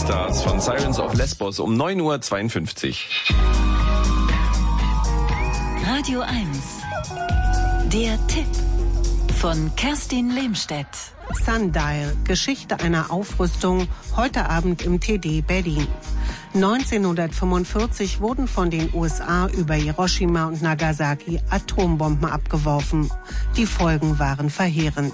Stars von Sirens of Lesbos um 9:52 Uhr. Radio 1. Der Tipp von Kerstin Lehmstedt. Sundial, Geschichte einer Aufrüstung, heute Abend im TD Berlin. 1945 wurden von den USA über Hiroshima und Nagasaki Atombomben abgeworfen. Die Folgen waren verheerend.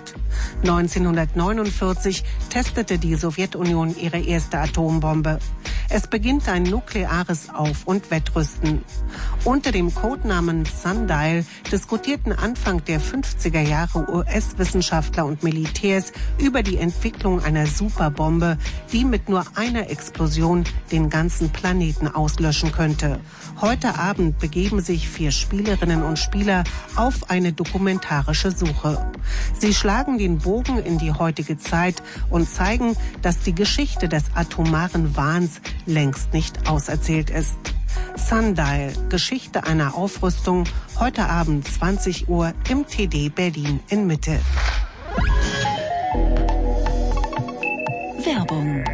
1949 testete die Sowjetunion ihre erste Atombombe. Es beginnt ein nukleares Auf- und Wettrüsten. Unter dem Codenamen Sundial diskutierten Anfang der 50er Jahre US-Wissenschaftler und Militärs über die Entwicklung einer Superbombe, die mit nur einer Explosion den ganzen Planeten auslöschen könnte. Heute Abend begeben sich 4 Spielerinnen und Spieler auf eine dokumentarische Suche. Sie schlagen den Bogen in die heutige Zeit und zeigen, dass die Geschichte des atomaren Wahns längst nicht auserzählt ist. Sundial, Geschichte einer Aufrüstung, heute Abend 20 Uhr im TD Berlin in Mitte. Werbung.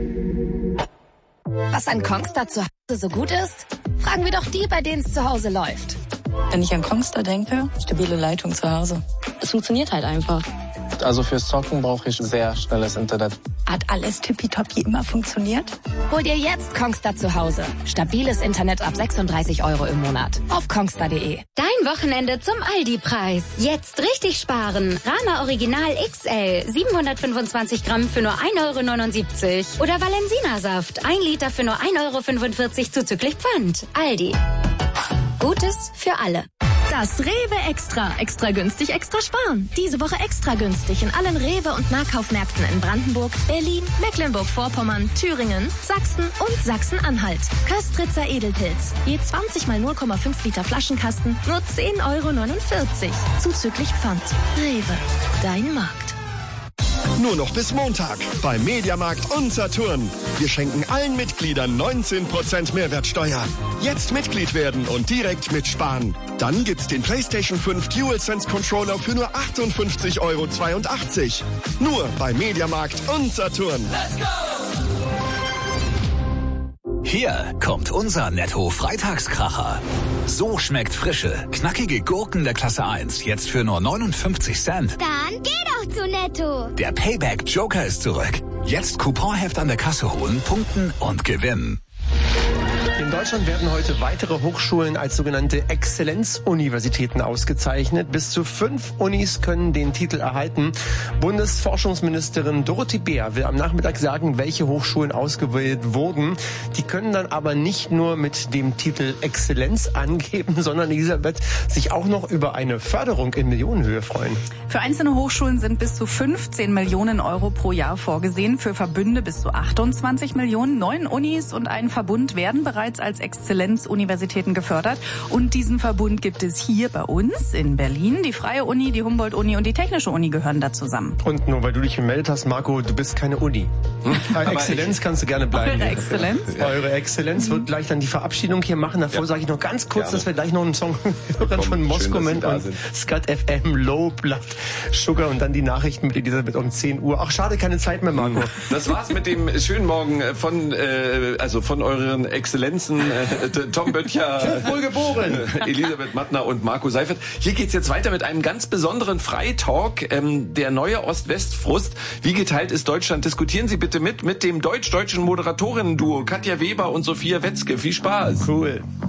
Was an Kongstar zu Hause so gut ist? Fragen wir doch die, bei denen es zu Hause läuft. Wenn ich an Kongstar denke, stabile Leitung zu Hause. Es funktioniert halt einfach. Also fürs Zocken brauche ich sehr schnelles Internet. Hat alles tippitoppi immer funktioniert? Hol dir jetzt Kongstar zu Hause. Stabiles Internet ab 36 € im Monat. Auf kongstar.de. Dein Wochenende zum Aldi-Preis. Jetzt richtig sparen. Rama Original XL 725 Gramm für nur 1,79 €. Oder Valensina-Saft 1 Liter für nur 1,45 € zuzüglich Pfand. Aldi. Gutes für alle. Das Rewe Extra. Extra günstig, extra sparen. Diese Woche extra günstig in allen Rewe- und Nahkaufmärkten in Brandenburg, Berlin, Mecklenburg-Vorpommern, Thüringen, Sachsen und Sachsen-Anhalt. Köstritzer Edelpilz. Je 20 mal 0,5 Liter Flaschenkasten, nur 10,49 €. Zuzüglich Pfand. Rewe. Dein Markt. Nur noch bis Montag beim Mediamarkt und Saturn. Wir schenken allen Mitgliedern 19% Mehrwertsteuer. Jetzt Mitglied werden und direkt mitsparen. Dann gibt's den PlayStation 5 DualSense Controller für nur 58,82 €. Nur bei Mediamarkt und Saturn. Let's go! Hier kommt unser Netto-Freitagskracher. So schmeckt frische, knackige Gurken der Klasse 1 jetzt für nur 59 Cent. Dann geh doch zu Netto. Der Payback-Joker ist zurück. Jetzt Couponheft an der Kasse holen, punkten und gewinnen. In Deutschland werden heute weitere Hochschulen als sogenannte Exzellenzuniversitäten ausgezeichnet. Bis zu 5 Unis können den Titel erhalten. Bundesforschungsministerin Dorothee Bär will am Nachmittag sagen, welche Hochschulen ausgewählt wurden. Die können dann aber nicht nur mit dem Titel Exzellenz angeben, sondern Elisabeth sich auch noch über eine Förderung in Millionenhöhe freuen. Für einzelne Hochschulen sind bis zu 15 Millionen € pro Jahr vorgesehen. Für Verbünde bis zu 28 Millionen. 9 Unis und ein Verbund werden bereits als Exzellenzuniversitäten gefördert. Und diesen Verbund gibt es hier bei uns in Berlin. Die Freie Uni, die Humboldt-Uni und die Technische Uni gehören da zusammen. Und nur weil du dich gemeldet hast, Marco, du bist keine Uni. Exzellenz kannst du gerne bleiben. Eure Exzellenz? Eure Exzellenz wird gleich dann die Verabschiedung hier machen. Davor sage ich noch ganz kurz, dass wir gleich noch einen Song hören von Moskoment und Skat FM, Low Blood Sugar und dann die Nachrichten mit Elisabeth um 10 Uhr. Ach, schade, keine Zeit mehr, Marco. Das war's mit dem schönen Morgen von euren Exzellenzen, Tom Böttcher, wohlgeboren, Elisabeth Mattner und Marco Seifert. Hier geht's jetzt weiter mit einem ganz besonderen Freitalk, der neue Ost-West-Frust. Wie geteilt ist Deutschland? Diskutieren Sie bitte mit dem deutsch-deutschen Moderatorinnen-Duo Katja Weber und Sophia Wetzke. Viel Spaß. Cool.